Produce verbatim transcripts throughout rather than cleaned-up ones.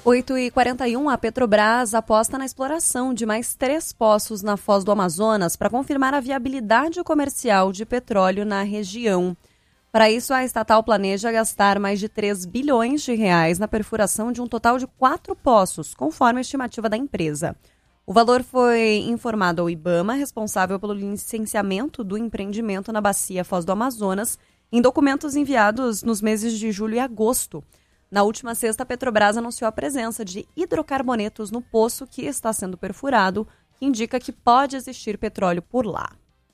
oito e quarenta e um, a Petrobras aposta na exploração de mais três poços na Foz do Amazonas para confirmar a viabilidade comercial de petróleo na região. Para isso, a estatal planeja gastar mais de três bilhões de reais na perfuração de um total de quatro poços, conforme a estimativa da empresa. O valor foi informado ao IBAMA, responsável pelo licenciamento do empreendimento na bacia Foz do Amazonas, em documentos enviados nos meses de julho e agosto. Na última sexta, a Petrobras anunciou a presença de hidrocarbonetos no poço que está sendo perfurado, que indica que pode existir petróleo por lá.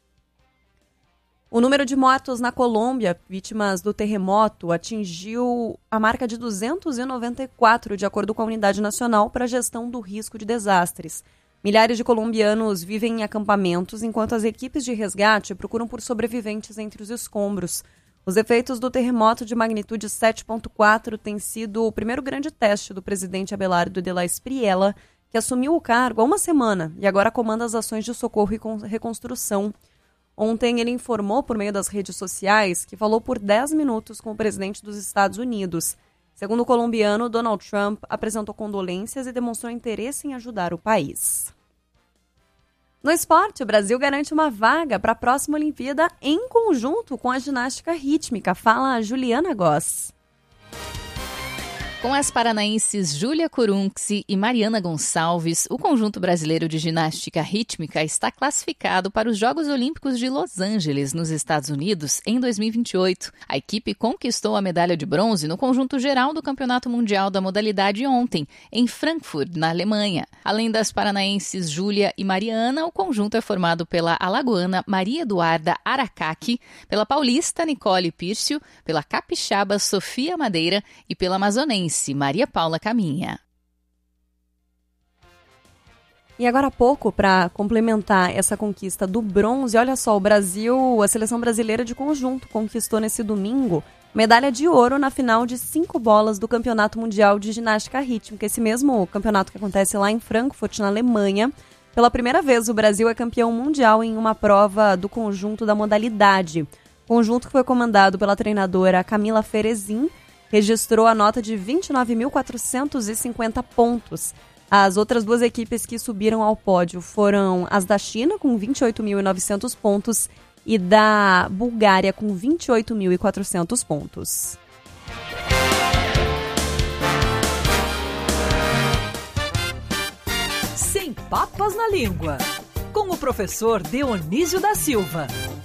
O número de mortos na Colômbia, vítimas do terremoto, atingiu a marca de duzentos e noventa e quatro, de acordo com a Unidade Nacional para a Gestão do Risco de Desastres. Milhares de colombianos vivem em acampamentos, enquanto as equipes de resgate procuram por sobreviventes entre os escombros. Os efeitos do terremoto de magnitude sete ponto quatro têm sido o primeiro grande teste do presidente Abelardo de la Espriella, que assumiu o cargo há uma semana e agora comanda as ações de socorro e reconstrução. Ontem ele informou por meio das redes sociais que falou por dez minutos com o presidente dos Estados Unidos. Segundo o colombiano, Donald Trump apresentou condolências e demonstrou interesse em ajudar o país. No esporte, o Brasil garante uma vaga para a próxima Olimpíada em conjunto com a ginástica rítmica. Fala a Juliana Goss. Com as paranaenses Júlia Corunxi e Mariana Gonçalves, o conjunto brasileiro de ginástica rítmica está classificado para os Jogos Olímpicos de Los Angeles, nos Estados Unidos, em dois mil e vinte e oito. A equipe conquistou a medalha de bronze no conjunto geral do Campeonato Mundial da modalidade ontem, em Frankfurt, na Alemanha. Além das paranaenses Júlia e Mariana, o conjunto é formado pela alagoana Maria Eduarda Aracaki, pela paulista Nicole Pírcio, pela capixaba Sofia Madeira e pela amazonense Maria Paula Caminha. E agora há pouco, para complementar essa conquista do bronze, olha só, o Brasil, a seleção brasileira de conjunto, conquistou nesse domingo medalha de ouro na final de cinco bolas do Campeonato Mundial de Ginástica Rítmica. Esse mesmo campeonato que acontece lá em Frankfurt, na Alemanha. Pela primeira vez, o Brasil é campeão mundial em uma prova do conjunto da modalidade. Conjunto que foi comandado pela treinadora Camila Ferezin, registrou a nota de vinte e nove mil quatrocentos e cinquenta pontos. As outras duas equipes que subiram ao pódio foram as da China, com vinte e oito mil e novecentos pontos, e da Bulgária, com vinte e oito mil e quatrocentos pontos. Sem papas na língua, com o professor Dionísio da Silva.